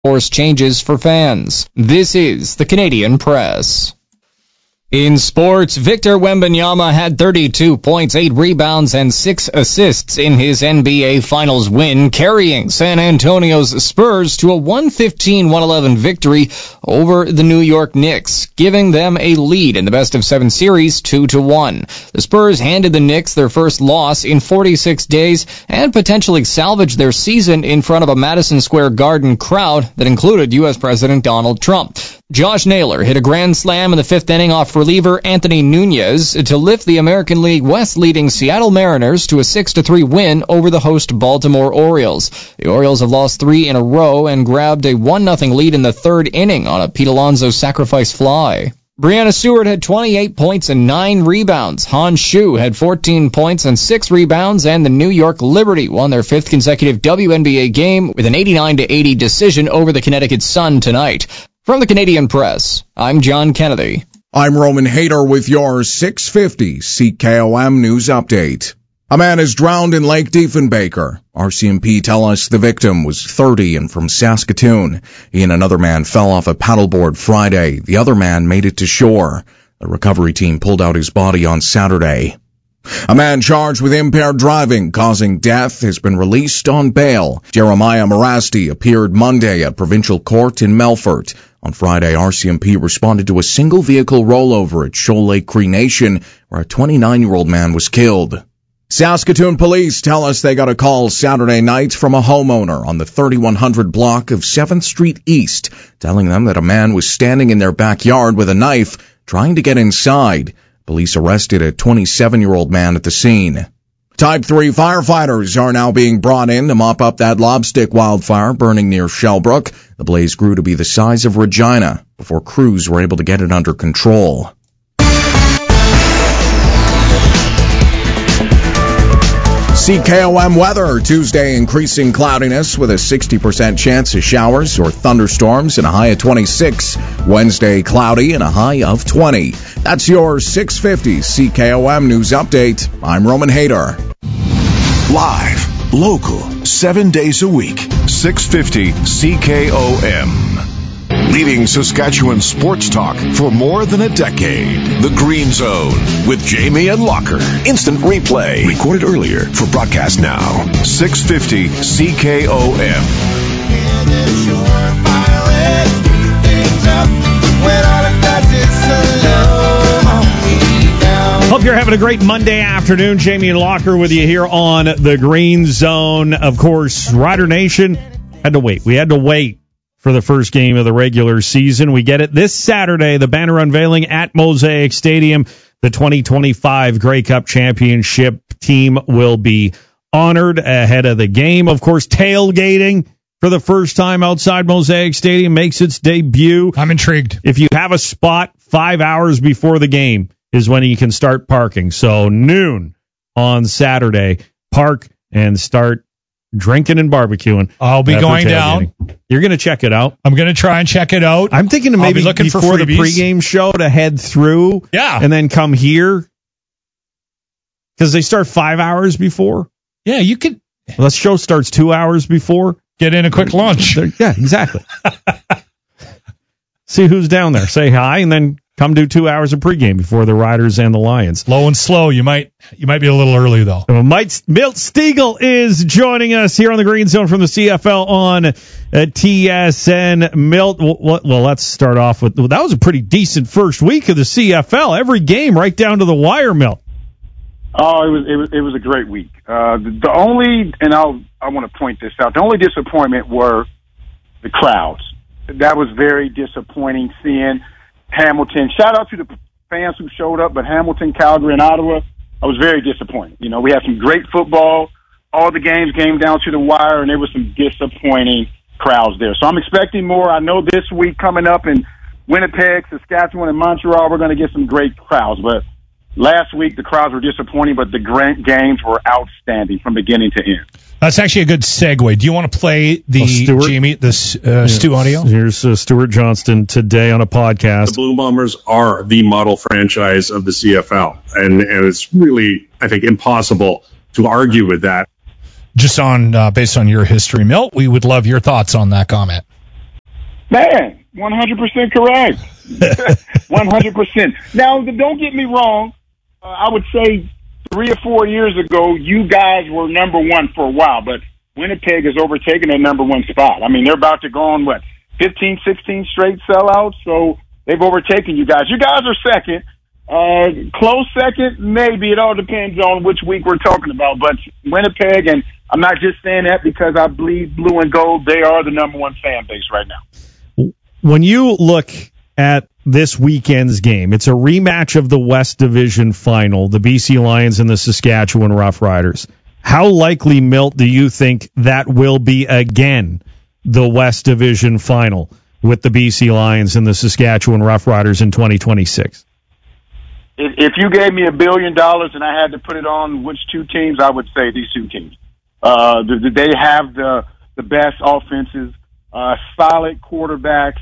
force changes for fans. This is the Canadian Press. In sports, Victor Wembanyama had 32 points, 8 rebounds, and 6 assists in his NBA Finals win, carrying San Antonio's Spurs to a 115-111 victory over the New York Knicks, giving them a lead in the best-of-7 series 2-1. The Spurs handed the Knicks their first loss in 46 days and potentially salvaged their season in front of a Madison Square Garden crowd that included U.S. President Donald Trump. Josh Naylor hit a grand slam in the fifth inning off reliever Anthony Nunez to lift the American League West leading Seattle Mariners to a 6-3 win over the host Baltimore Orioles. The Orioles have lost 3 in a row and grabbed a 1-0 lead in the third inning on a Pete Alonso sacrifice fly. Breanna Stewart had 28 points and 9 rebounds. Han Shu had 14 points and 6 rebounds, and the New York Liberty won their 5th consecutive WNBA game with an 89-80 decision over the Connecticut Sun tonight. From the Canadian Press, I'm John Kennedy. I'm Roman Hayter with your 650 CKOM News Update. A man is drowned in Lake Diefenbaker. RCMP tell us the victim was 30 and from Saskatoon. He and another man fell off a paddleboard Friday. The other man made it to shore. The recovery team pulled out his body on Saturday. A man charged with impaired driving causing death has been released on bail. Jeremiah Morasti appeared Monday at Provincial Court in Melfort. On Friday, RCMP responded to a single vehicle rollover at Shoal Lake Cree Nation where a 29-year-old man was killed. Saskatoon police tell us they got a call Saturday night from a homeowner on the 3100 block of 7th Street East, telling them that a man was standing in their backyard with a knife trying to get inside. Police arrested a 27-year-old man at the scene. Type 3 firefighters are now being brought in to mop up that lobstick wildfire burning near Shellbrook. The blaze grew to be the size of Regina before crews were able to get it under control. CKOM weather. Tuesday, increasing cloudiness with a 60% chance of showers or thunderstorms and a high of 26. Wednesday, cloudy and a high of 20. That's your 650 CKOM News Update. I'm Roman Hayter. Live, local, 7 days a week. 650 CKOM. Leading Saskatchewan sports talk for more than a decade. The Green Zone with Jamie and Locker. Instant replay. Recorded earlier for broadcast now. 650 CKOM. Hope you're having a great Monday afternoon. Jamie and Locker with you here on the Green Zone. Of course, Rider Nation had to wait. We had to wait for the first game of the regular season. We get it this Saturday, the banner unveiling at Mosaic Stadium. The 2025 Grey Cup Championship team will be honored ahead of the game. Of course, tailgating for the first time outside Mosaic Stadium makes its debut. I'm intrigued. If you have a spot 5 hours before the game is when you can start parking. So noon on Saturday, park and start drinking and barbecuing. I'll be going down. You're going to check it out. I'm going to try and check it out. I'm thinking of maybe looking before for the pregame show to head through. Yeah. And then come here. Because they start 5 hours before. Yeah, you could. Well, the show starts 2 hours before. Get in a quick lunch. Yeah, exactly. See who's down there. Say hi, and then come do 2 hours of pregame before the Riders and the Lions. Low and slow. You might be a little early, though. Milt Stiegel is joining us here on the Green Zone from the CFL on TSN. Milt, well, let's start off with, that was a pretty decent first week of the CFL. Every game right down to the wire, Milt. Oh, it was a great week. The only, and I want to point this out, the only disappointment were the crowds. That was very disappointing seeing Hamilton. Shout out to the fans who showed up, but Hamilton, Calgary, and Ottawa, I was very disappointed. You know, we had some great football. All the games came down to the wire, and there was some disappointing crowds there. So I'm expecting more. I know this week coming up in Winnipeg, Saskatchewan, and Montreal, we're going to get some great crowds. But last week, the crowds were disappointing, but the games were outstanding from beginning to end. That's actually a good segue. Do you want to play the Jamie, Stu audio? Here's Stuart Johnston today on a podcast. The Blue Bombers are the model franchise of the CFL, and it's really, I think, impossible to argue with that. Just on based on your history, Milt, we would love your thoughts on that comment. Man, 100% correct. 100%. Now, don't get me wrong. I would say 3 or 4 years ago, you guys were number one for a while, but Winnipeg has overtaken that number one spot. I mean, they're about to go on, 15, 16 straight sellouts, so they've overtaken you guys. You guys are second. Close second, maybe. It all depends on which week we're talking about. But Winnipeg, and I'm not just saying that because I bleed blue and gold, they are the number one fan base right now. When you look at this weekend's game, it's a rematch of the West Division final, the BC Lions and the Saskatchewan Roughriders. How likely, Milt, do you think that will be again the West Division final with the BC Lions and the Saskatchewan Roughriders in 2026? If you gave me $1 billion and I had to put it on which two teams, I would say these two teams. They have the best offenses, solid quarterbacks,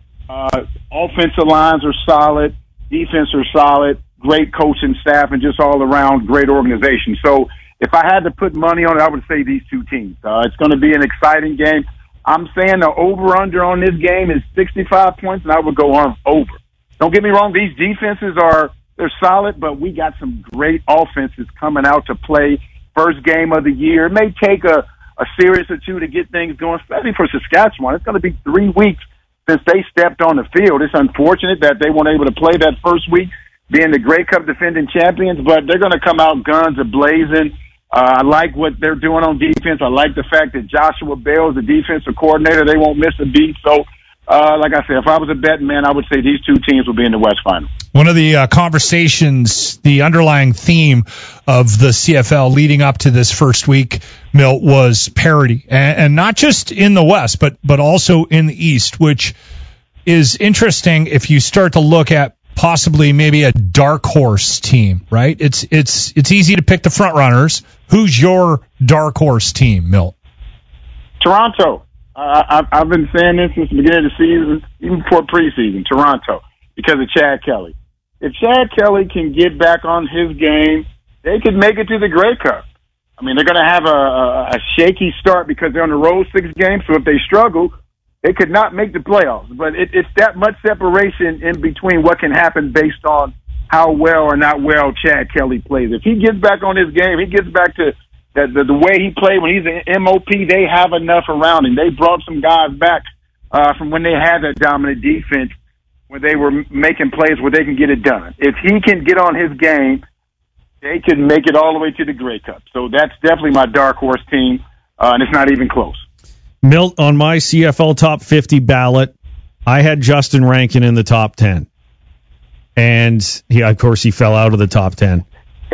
offensive lines are solid, defense are solid, great coaching staff, and just all around great organization. So if I had to put money on it, I would say these two teams. It's going to be an exciting game. I'm saying the over-under on this game is 65 points, and I would go on over. Don't get me wrong, these defenses they're solid, but we got some great offenses coming out to play first game of the year. It may take a series or two to get things going, especially for Saskatchewan. It's going to be 3 weeks since they stepped on the field. It's unfortunate that they weren't able to play that first week, being the Grey Cup defending champions, but they're going to come out guns a-blazing. I like what they're doing on defense. I like the fact that Joshua Bell is the defensive coordinator. They won't miss a beat. So, like I said, if I was a betting man, I would say these two teams will be in the West Final. One of the conversations, the underlying theme of the CFL leading up to this first week, Milt, was parity, and not just in the West, but also in the East, which is interesting if you start to look at possibly maybe a dark horse team, right? It's easy to pick the front runners. Who's your dark horse team, Milt? Toronto. I've been saying this since the beginning of the season, even before preseason. Toronto, because of Chad Kelly. If Chad Kelly can get back on his game, they could make it to the Grey Cup. I mean, they're going to have a shaky start because they're on the road 6 games, so if they struggle, they could not make the playoffs. But it's that much separation in between what can happen based on how well or not well Chad Kelly plays. If he gets back on his game, he gets back to the way he played when he's an MOP, they have enough around him. They brought some guys back from when they had that dominant defense, where they were making plays where they can get it done. If he can get on his game, they can make it all the way to the Grey Cup. So that's definitely my dark horse team, and it's not even close. Milt, on my CFL Top 50 ballot, I had Justin Rankin in the top 10. And, of course, he fell out of the top 10.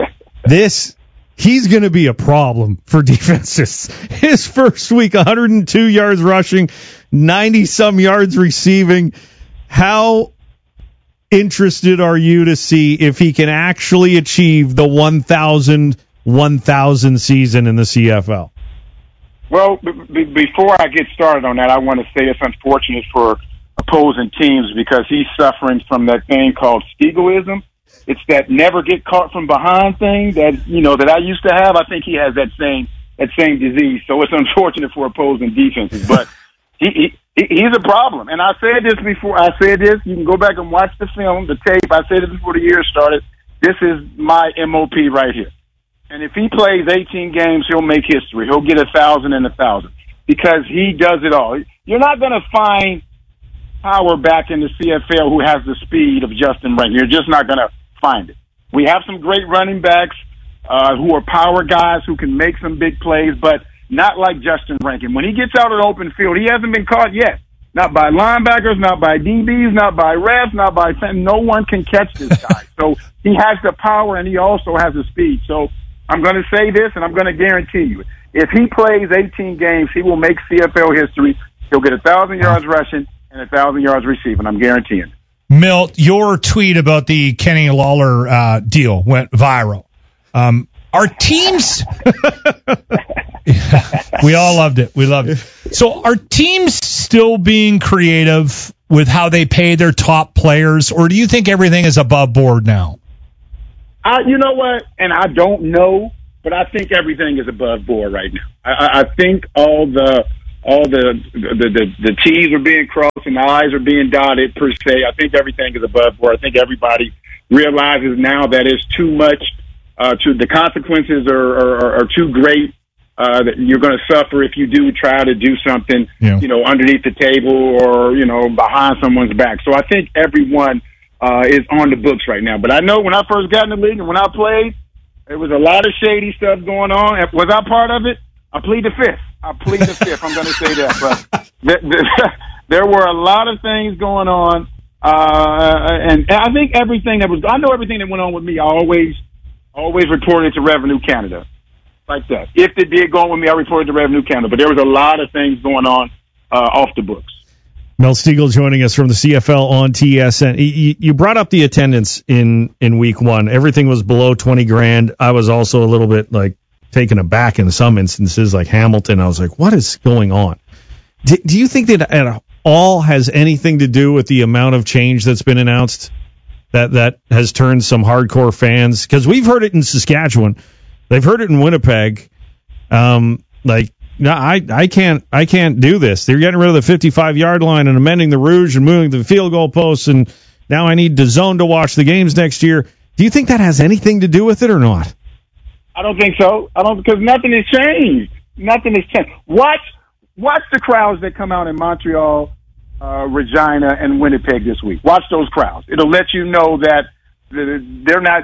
He's going to be a problem for defenses. His first week, 102 yards rushing, 90-some yards receiving. How interested are you to see if he can actually achieve the 1,000 season in the CFL? Well, before I get started on that, I want to say it's unfortunate for opposing teams because he's suffering from that thing called Stegelism. It's that never get caught from behind thing that I used to have. I think he has that same disease. So it's unfortunate for opposing defenses, but he's a problem. And I said this before. I said this. You can go back and watch the film, the tape. I said it before the year started. This is my MOP right here. And if he plays 18 games, he'll make history. He'll get 1,000 and 1,000 because he does it all. You're not going to find power back in the CFL who has the speed of Justin Rankin. You're just not going to find it. We have some great running backs who are power guys who can make some big plays, but not like Justin Rankin. When he gets out of the open field, he hasn't been caught yet. Not by linebackers, not by DBs, not by refs, not by no one can catch this guy. So he has the power and he also has the speed. So I'm going to say this, and I'm going to guarantee you, if he plays 18 games, he will make CFL history. He'll get 1,000 yards rushing and 1,000 yards receiving. I'm guaranteeing it. Milt, your tweet about the Kenny Lawler deal went viral. Our teams, we all loved it. We loved it. So are teams still being creative with how they pay their top players, or do you think everything is above board now? You know what? And I don't know, but I think everything is above board right now. I think all the all the T's are being crossed and the I's are being dotted per se. I think everything is above board. I think everybody realizes now that it's too much. The consequences are too great. That you're going to suffer if you do try to do something, underneath the table or, behind someone's back. So I think everyone is on the books right now. But I know when I first got in the league and when I played, there was a lot of shady stuff going on. Was I part of it? I plead the fifth. I'm going to say that. But there were a lot of things going on. And I think I know everything that went on with me. I always reported to Revenue Canada. Like that. If it did go on with me, I reported to Revenue Canada. But there was a lot of things going on off the books. Mel Stiegel joining us from the CFL on TSN. You brought up the attendance in week one. Everything was below 20 grand. I was also a little bit taken aback in some instances, like Hamilton. I was like, what is going on? Do you think that at all has anything to do with the amount of change that's been announced that has turned some hardcore fans? Because we've heard it in Saskatchewan. They've heard it in Winnipeg. No, I can't do this. They're getting rid of the 55-yard line and amending the Rouge and moving the field goal posts, and now I need DAZN to watch the games next year. Do you think that has anything to do with it or not? I don't think so. Because nothing has changed. Nothing has changed. Watch the crowds that come out in Montreal, Regina, and Winnipeg this week. Watch those crowds. It'll let you know that they're not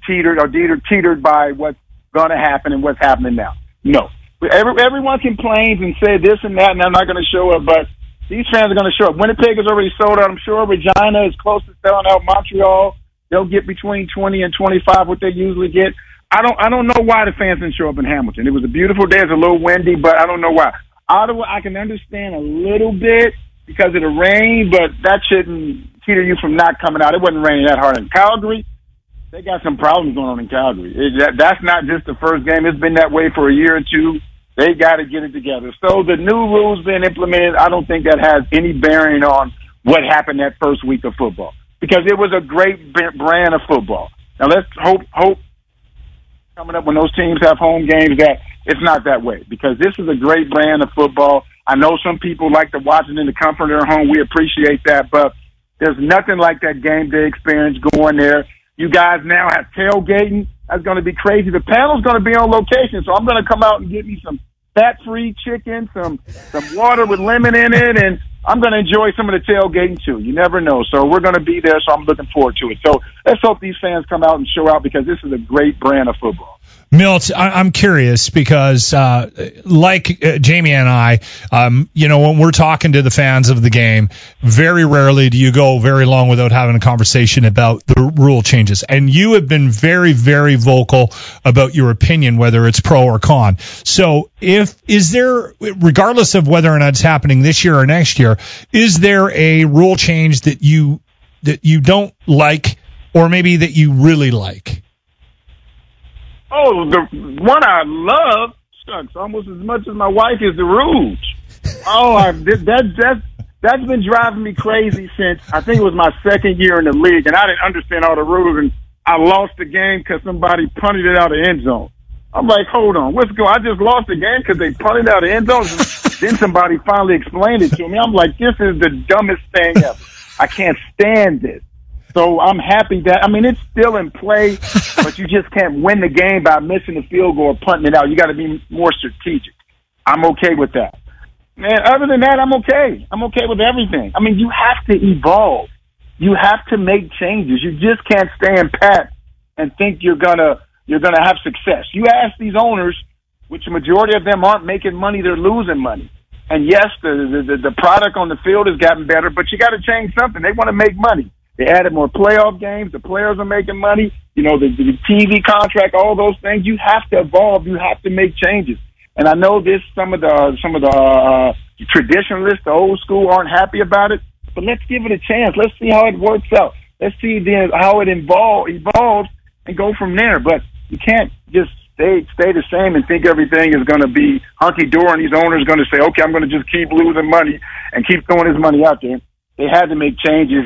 teetered by what's going to happen and what's happening now. No. Everyone complains and say this and that, and I'm not going to show up, but these fans are going to show up. Winnipeg is already sold out, I'm sure. Regina is close to selling out. Montreal, they'll get between 20 and 25 what they usually get. I don't know why the fans didn't show up in Hamilton. It was a beautiful day. It's a little windy, but I don't know why. Ottawa, I can understand a little bit because of the rain, but that shouldn't teeter you from not coming out. It wasn't raining that hard in Calgary. They got some problems going on in Calgary. That's not just the first game. It's been that way for a year or two. They got to get it together. So the new rules being implemented, I don't think that has any bearing on what happened that first week of football because it was a great brand of football. Now let's hope coming up when those teams have home games that it's not that way because this is a great brand of football. I know some people like to watch it in the comfort of their home. We appreciate that, but there's nothing like that game day experience going there. You guys now have tailgating. That's going to be crazy. The panel's going to be on location, so I'm going to come out and get me some fat-free chicken, some water with lemon in it, and I'm going to enjoy some of the tailgating too. You never know. So we're going to be there, so I'm looking forward to it. So let's hope these fans come out and show out because this is a great brand of football. Milt, I'm curious because, like Jamie and I, when we're talking to the fans of the game, very rarely do you go very long without having a conversation about the rule changes. And you have been very, very vocal about your opinion, whether it's pro or con. So is there, regardless of whether or not it's happening this year or next year, is there a rule change that you don't like or maybe that you really like? Oh, the one I love, shucks, almost as much as my wife is the Rouge. Oh, that's been driving me crazy since I think it was my second year in the league, and I didn't understand all the rules, and I lost the game because somebody punted it out of the end zone. I'm like, hold on, what's going on? I just lost the game because they punted out of the end zone, and then somebody finally explained it to me. I'm like, this is the dumbest thing ever. I can't stand this. So I'm happy that, it's still in play, but you just can't win the game by missing the field goal or punting it out. You got to be more strategic. I'm okay with that. Man, other than that, I'm okay. I'm okay with everything. You have to evolve. You have to make changes. You just can't stand pat and think you're gonna have success. You ask these owners, which the majority of them aren't making money, they're losing money. And yes, the product on the field has gotten better, but you got to change something. They want to make money. They added more playoff games. The players are making money. The TV contract, all those things. You have to evolve. You have to make changes. And I know some of the traditionalists, the old school, aren't happy about it. But let's give it a chance. Let's see how it works out. Let's see how it evolves and go from there. But you can't just stay the same and think everything is going to be hunky-dory and these owners are going to say, okay, I'm going to just keep losing money and keep throwing his money out there. They had to make changes, and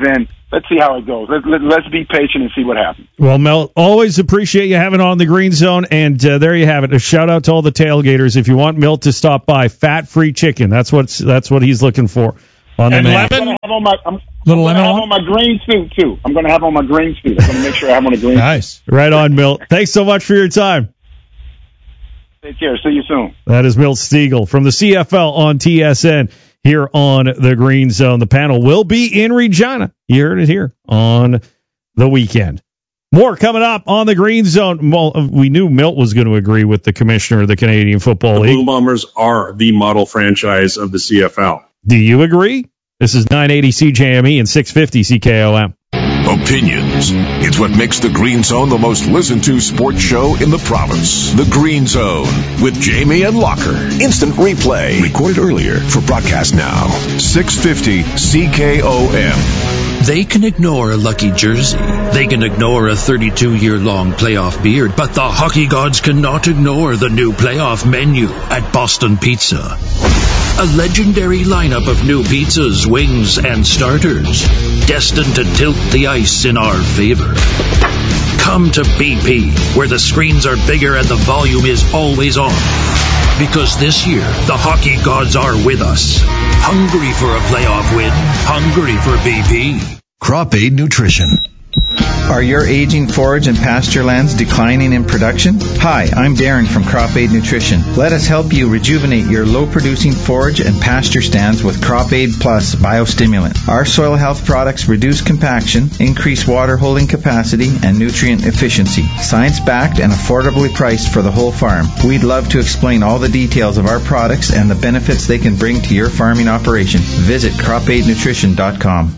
let's see how it goes. Let's be patient and see what happens. Well, Mel, always appreciate you having on the Green Zone, and there you have it. A shout out to all the tailgaters. If you want Milt to stop by, fat-free chicken. That's what he's looking for on the menu. I'm going to have on my green suit too. I'm going to have on my green suit. I'm going to make sure I have on a green. Nice, right on, Milt. Thanks so much for your time. Take care. See you soon. That is Milt Stegall from the CFL on TSN. Here on the Green Zone. The panel will be in Regina. You heard it here on the weekend. More coming up on the Green Zone. Well, we knew Milt was going to agree with the commissioner of the Canadian Football League. The Blue Bombers are the model franchise of the CFL. Do you agree? This is 980 CJME and 650 CKOM. Opinions. It's what makes the Green Zone the most listened to sports show in the province. The Green Zone with Jamie and Locker. Instant replay. Recorded earlier for broadcast now. 650 CKOM. They can ignore a lucky jersey. They can ignore a 32-year-long playoff beard. But the hockey gods cannot ignore the new playoff menu at Boston Pizza. A legendary lineup of new pizzas, wings, and starters, destined to tilt the ice in our favor. Come to BP, where the screens are bigger and the volume is always on. Because this year, the hockey gods are with us. Hungry for a playoff win. Hungry for BP. Crop Aid Nutrition. Are your aging forage and pasture lands declining in production? Hi, I'm Darren from Crop Aid Nutrition. Let us help you rejuvenate your low-producing forage and pasture stands with Crop Aid Plus biostimulant. Our soil health products reduce compaction, increase water holding capacity, and nutrient efficiency. Science-backed and affordably priced for the whole farm. We'd love to explain all the details of our products and the benefits they can bring to your farming operation. Visit cropaidnutrition.com.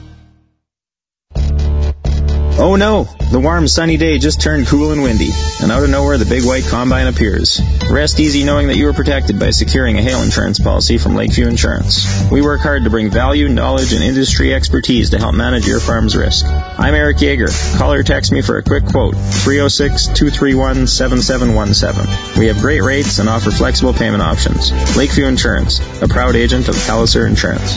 Oh no! The warm, sunny day just turned cool and windy, and out of nowhere the big white combine appears. Rest easy knowing that you are protected by securing a hail insurance policy from Lakeview Insurance. We work hard to bring value, knowledge, and industry expertise to help manage your farm's risk. I'm Eric Yeager. Call or text me for a quick quote, 306-231-7717. We have great rates and offer flexible payment options. Lakeview Insurance, a proud agent of Palliser Insurance.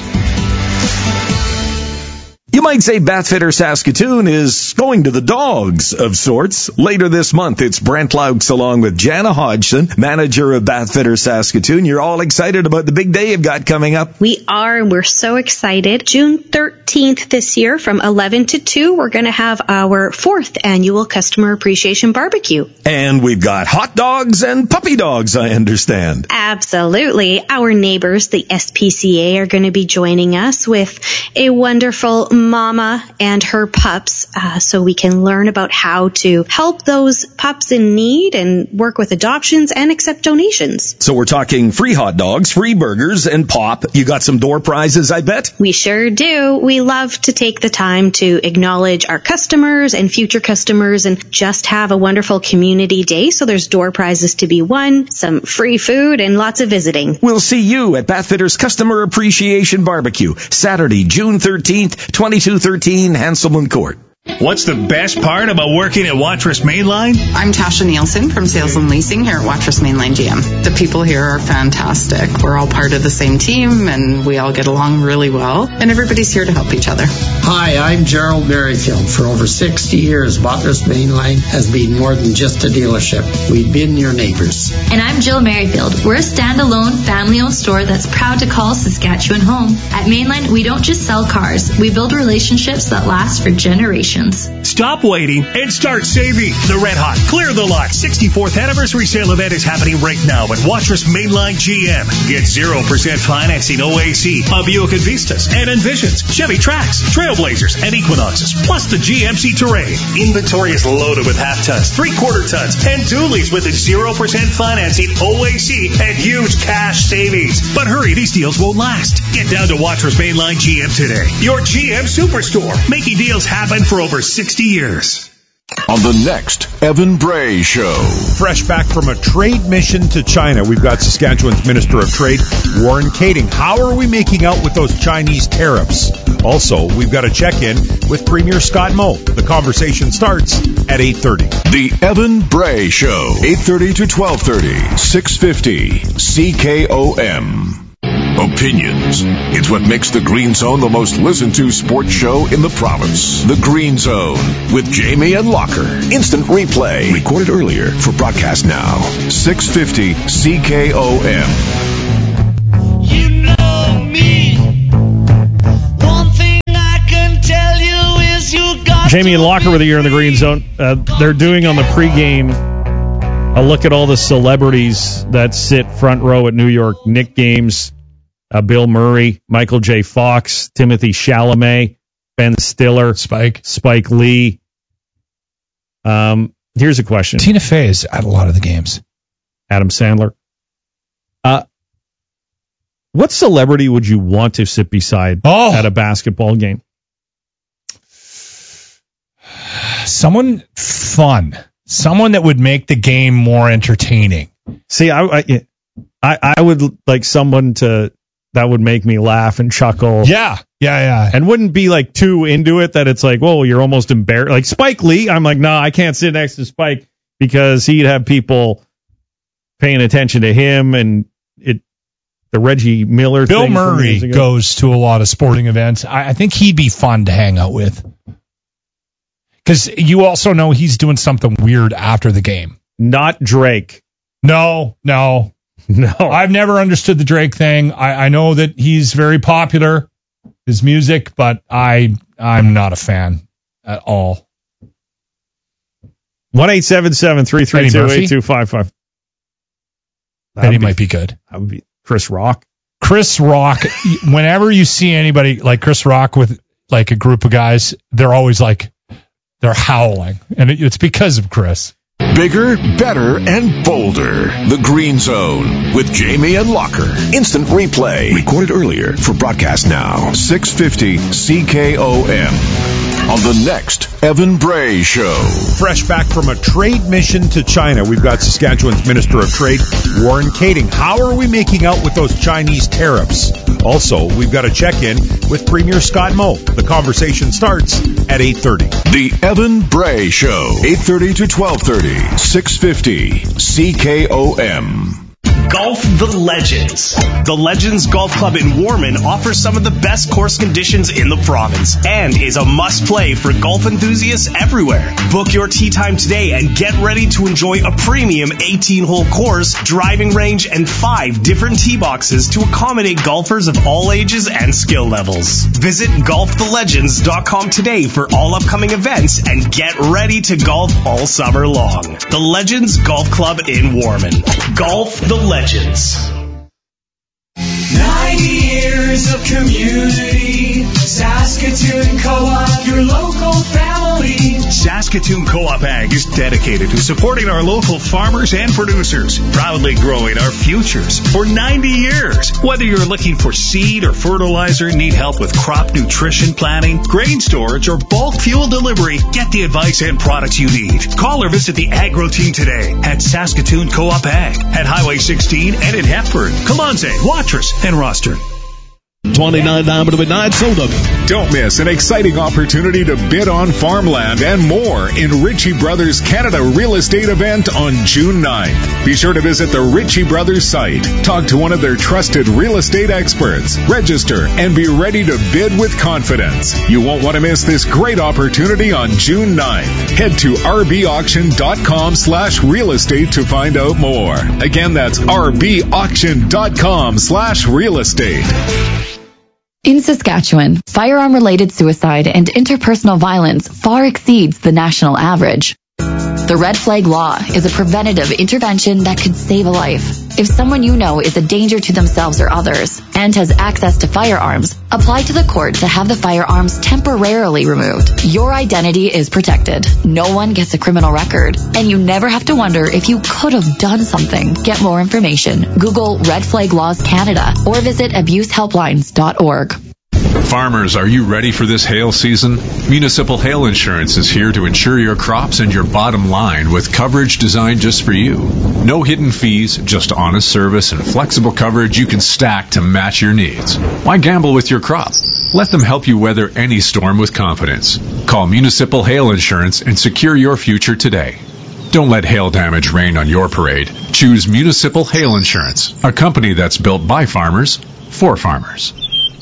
You might say Bathfitter Saskatoon is going to the dogs of sorts. Later this month, it's Brent Laux along with Jana Hodgson, manager of Bathfitter Saskatoon. You're all excited about the big day you've got coming up. We are, and we're so excited. June 13th this year from 11 to 2, we're going to have our 4th annual Customer Appreciation Barbecue. And we've got hot dogs and puppy dogs, I understand. Absolutely. Our neighbors, the SPCA, are going to be joining us with a wonderful mama and her pups, so we can learn about how to help those pups in need and work with adoptions and accept donations. So we're talking free hot dogs, free burgers, and pop. You got some door prizes, I bet? We sure do. We love to take the time to acknowledge our customers and future customers and just have a wonderful community day. So there's door prizes to be won, some free food, and lots of visiting. We'll see you at Bathfitter's Customer Appreciation Barbecue, Saturday, June 13th, 2213 Hanselman Court. What's the best part about working at Watrous Mainline? I'm Tasha Nielsen from Sales and Leasing here at Watrous Mainline GM. The people here are fantastic. We're all part of the same team, and we all get along really well, and everybody's here to help each other. Hi, I'm Gerald Merrifield. For over 60 years, Watrous Mainline has been more than just a dealership. We've been your neighbors. And I'm Jill Merrifield. We're a standalone, family-owned store that's proud to call Saskatchewan home. At Mainline, we don't just sell cars. We build relationships that last for generations. Stop waiting and start saving. The Red Hot Clear the Lot 64th Anniversary Sale event is happening right now at Watrous Mainline GM. Get 0% financing OAC on Buick Vistas and Envisions, Chevy Trax, Trailblazers, and Equinoxes, plus the GMC Terrain. Inventory is loaded with half tons, 3/4 tons, and dualies with a 0% financing OAC and huge cash savings. But hurry, these deals won't last. Get down to Watrous Mainline GM today. Your GM Superstore, making deals happen for over 60 years. On the next Evan Bray Show. Fresh back from a trade mission to China, we've got Saskatchewan's Minister of Trade, Warren Kading. How are we making out with those Chinese tariffs? Also, we've got a check-in with Premier Scott Moe. The conversation starts at 8:30. The Evan Bray Show, 8:30 to 12:30, 650 CKOM. opinions. It's what makes the Green Zone the most listened to sports show in the province. The Green Zone with Jamie and Locker. Instant replay. Recorded earlier for broadcast now. 650 CKOM. You know me. One thing I can tell you is you got Jamie and Locker with you here in the Green Zone. They're doing on the pregame a look at all the celebrities that sit front row at New York Knicks games. Bill Murray, Michael J. Fox, Timothy Chalamet, Ben Stiller, Spike Lee. Here's a question. Tina Fey is at a lot of the games. Adam Sandler. What celebrity would you want to sit beside at a basketball game? Someone fun. Someone that would make the game more entertaining. See, I would like someone that would make me laugh and chuckle. Yeah. And wouldn't be like too into it that it's like, whoa, you're almost embarrassed. Like Spike Lee, I'm like, no, I can't sit next to Spike because he'd have people paying attention to him and the Reggie Miller Bill thing. Murray goes to a lot of sporting events. I think he'd be fun to hang out with. Because you also know he's doing something weird after the game. Not Drake. No. I've never understood the Drake thing. I know that he's very popular, his music, but I'm not a fan at all. 1-877-332-8255. Eddie might be good. That would be Chris Rock. Chris Rock, whenever you see anybody like Chris Rock with like a group of guys, they're always like, they're howling, and it's because of Chris. Bigger, better, and bolder. The Green Zone with Jamie and Locker. Instant replay. Recorded earlier for broadcast now. 650 CKOM. On the next Evan Bray Show. Fresh back from a trade mission to China, we've got Saskatchewan's Minister of Trade, Warren Kading. How are we making out with those Chinese tariffs? Also, we've got a check-in with Premier Scott Moe. The conversation starts at 8:30. The Evan Bray Show. 8:30 to 12:30. 650 CKOM. Golf the Legends. The Legends Golf Club in Warman offers some of the best course conditions in the province and is a must-play for golf enthusiasts everywhere. Book your tee time today and get ready to enjoy a premium 18-hole course, driving range, and 5 different tee boxes to accommodate golfers of all ages and skill levels. Visit golfthelegends.com today for all upcoming events and get ready to golf all summer long. The Legends Golf Club in Warman. Golf the Legends. 90 years of community. Saskatoon Co-op, your local family. Saskatoon Co-op Ag is dedicated to supporting our local farmers and producers, proudly growing our futures for 90 years. Whether you're looking for seed or fertilizer, need help with crop nutrition planning, grain storage, or bulk fuel delivery, get the advice and products you need. Call or visit the Agro team today at Saskatoon Co-op Ag at Highway 16 and in Hepburn, Colonze, Watrous, and Roster. 29 diamond midnight soda. Don't miss an exciting opportunity to bid on farmland and more in Ritchie Brothers Canada Real Estate event on June 9th. Be sure to visit the Ritchie Brothers site, talk to one of their trusted real estate experts, register, and be ready to bid with confidence. You won't want to miss this great opportunity on June 9th. Head to rbauction.com/real estate to find out more. Again, that's rbauction.com/real estate. In Saskatchewan, firearm-related suicide and interpersonal violence far exceeds the national average. The Red Flag Law is a preventative intervention that could save a life. If someone you know is a danger to themselves or others and has access to firearms, apply to the court to have the firearms temporarily removed. Your identity is protected. No one gets a criminal record, and you never have to wonder if you could have done something. Get more information. Google Red Flag Laws Canada or visit abusehelplines.org. Farmers, are you ready for this hail season? Municipal Hail Insurance is here to insure your crops and your bottom line with coverage designed just for you. No hidden fees, just honest service and flexible coverage you can stack to match your needs. Why gamble with your crop? Let them help you weather any storm with confidence. Call Municipal Hail Insurance and secure your future today. Don't let hail damage rain on your parade. Choose Municipal Hail Insurance, a company that's built by farmers for farmers.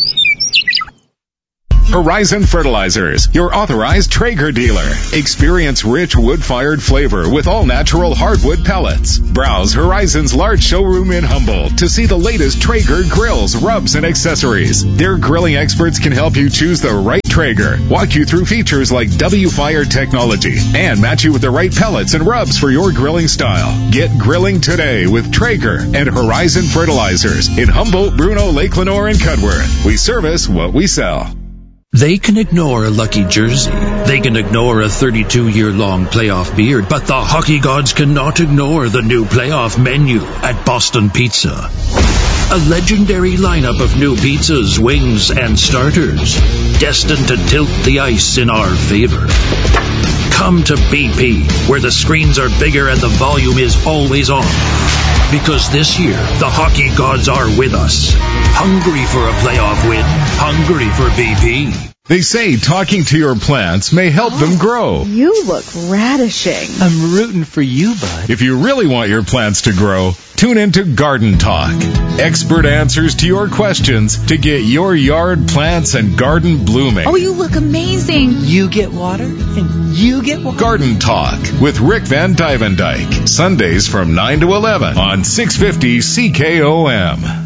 Horizon Fertilizers, your authorized Traeger dealer. Experience rich wood-fired flavor with all-natural hardwood pellets. Browse Horizon's large showroom in Humboldt to see the latest Traeger grills, rubs, and accessories. Their grilling experts can help you choose the right Traeger, walk you through features like W-Fire technology, and match you with the right pellets and rubs for your grilling style. Get grilling today with Traeger and Horizon Fertilizers in Humboldt, Bruno, Lake Lenoir, and Cudworth. We service what we sell. They can ignore a lucky jersey. They can ignore a 32-year-long playoff beard, but the hockey gods cannot ignore the new playoff menu at Boston Pizza. A legendary lineup of new pizzas, wings, and starters, destined to tilt the ice in our favor. Come to BP, where the screens are bigger and the volume is always on. Because this year, the hockey gods are with us. Hungry for a playoff win. Hungry for BP. They say talking to your plants may help them grow. You look radishing. I'm rooting for you, bud. If you really want your plants to grow, tune into Garden Talk. Expert answers to your questions to get your yard plants and garden blooming. Oh, you look amazing. You get water, and you get water. Garden Talk with Rick Van Dyke. Sundays from 9 to 11 on 650 CKOM.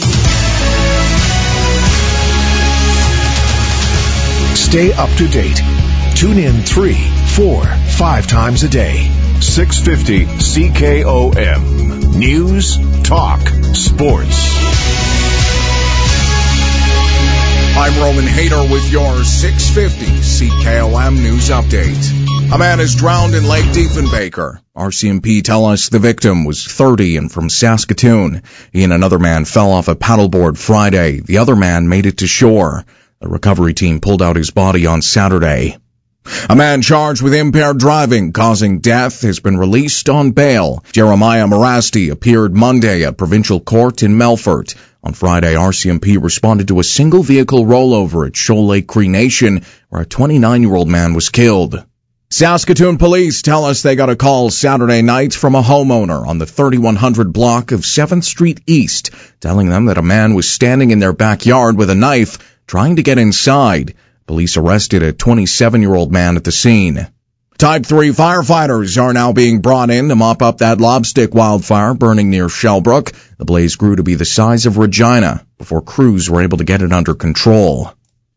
Stay up to date. Tune in 3, 4, 5 times a day. 650 CKOM. News, talk, sports. I'm Roman Hader with your 650 CKOM News Update. A man is drowned in Lake Diefenbaker. RCMP tell us the victim was 30 and from Saskatoon. He and another man fell off a paddleboard Friday. The other man made it to shore. The recovery team pulled out his body on Saturday. A man charged with impaired driving causing death has been released on bail. Jeremiah Morasti appeared Monday at provincial court in Melfort. On Friday, RCMP responded to a single vehicle rollover at Shoal Lake Cree Nation where a 29-year-old man was killed. Saskatoon police tell us they got a call Saturday night from a homeowner on the 3100 block of 7th Street East, telling them that a man was standing in their backyard with a knife trying to get inside. Police arrested a 27-year-old man at the scene. Type 3 firefighters are now being brought in to mop up that lobstick wildfire burning near Shellbrook. The blaze grew to be the size of Regina before crews were able to get it under control.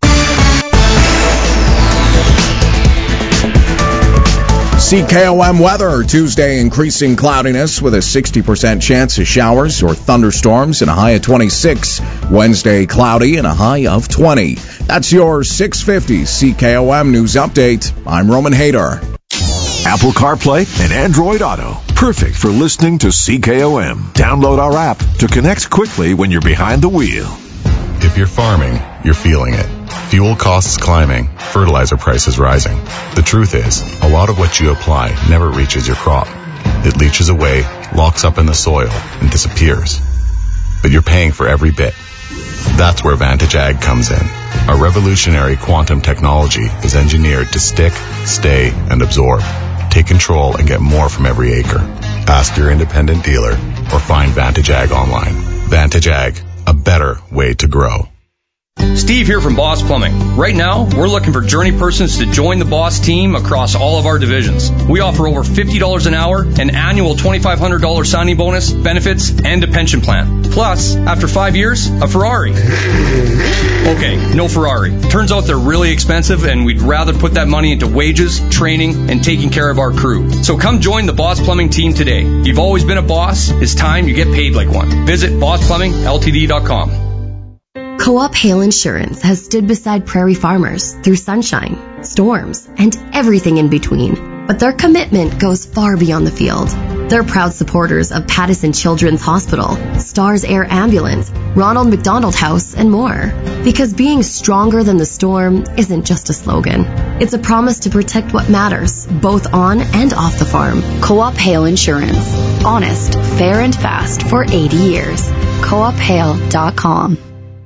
CKOM weather. Tuesday, increasing cloudiness with a 60% chance of showers or thunderstorms and a high of 26. Wednesday, cloudy and a high of 20. That's your 650 CKOM News Update. I'm Roman Hader. Apple CarPlay and Android Auto. Perfect for listening to CKOM. Download our app to connect quickly when you're behind the wheel. If you're farming, you're feeling it. Fuel costs climbing, fertilizer prices rising. The truth is, a lot of what you apply never reaches your crop. It leaches away, locks up in the soil, and disappears. But you're paying for every bit. That's where Vantage Ag comes in. Our revolutionary quantum technology is engineered to stick, stay, and absorb. Take control and get more from every acre. Ask your independent dealer or find Vantage Ag online. Vantage Ag, a better way to grow. Steve here from Boss Plumbing. Right now, we're looking for journey persons to join the Boss team across all of our divisions. We offer over $50 an hour, an annual $2,500 signing bonus, benefits, and a pension plan. Plus, after 5 years, a Ferrari. Okay, no Ferrari. Turns out they're really expensive, and we'd rather put that money into wages, training, and taking care of our crew. So come join the Boss Plumbing team today. You've always been a boss. It's time you get paid like one. Visit BossPlumbingLTD.com. Co-op Hail Insurance has stood beside prairie farmers through sunshine, storms, and everything in between. But their commitment goes far beyond the field. They're proud supporters of Pattison Children's Hospital, Stars Air Ambulance, Ronald McDonald House, and more. Because being stronger than the storm isn't just a slogan. It's a promise to protect what matters, both on and off the farm. Co-op Hail Insurance. Honest, fair, and fast for 80 years. CoopHail.com.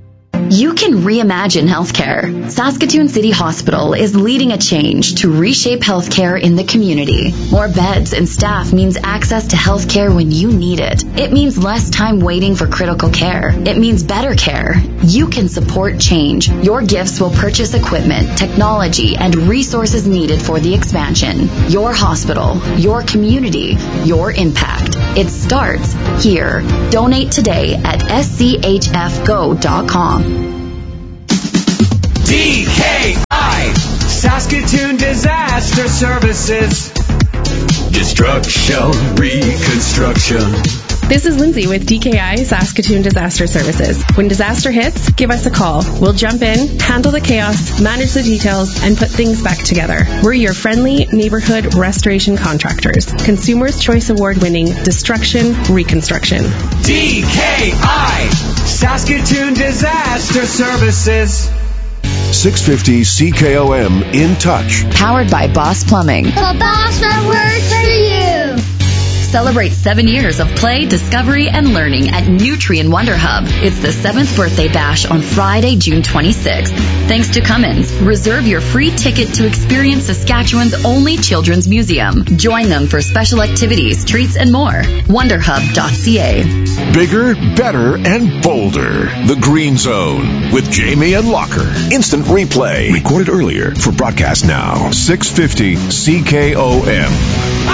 You can reimagine healthcare. Saskatoon City Hospital is leading a change to reshape healthcare in the community. More beds and staff means access to healthcare when you need it. It means less time waiting for critical care. It means better care. You can support change. Your gifts will purchase equipment, technology, and resources needed for the expansion. Your hospital, your community, your impact. It starts here. Donate today at schfgo.com. DKI, Saskatoon Disaster Services. Destruction, reconstruction. This is Lindsay with DKI Saskatoon Disaster Services. When disaster hits, give us a call. We'll jump in, handle the chaos, manage the details, and put things back together. We're your friendly neighborhood restoration contractors. Consumers' Choice Award-winning Destruction Reconstruction. DKI, Saskatoon Disaster Services. 650 CKOM In Touch. Powered by Boss Plumbing. The boss that works for you. Celebrate 7 years of play, discovery, and learning at Nutrien Wonder Hub. It's the 7th birthday bash on Friday, June 26th. Thanks to Cummins, reserve your free ticket to experience Saskatchewan's only children's museum. Join them for special activities, treats, and more. Wonderhub.ca. Bigger, better, and bolder. The Green Zone with Jamie and Locker. Instant replay. Recorded earlier for broadcast now. 650 CKOM.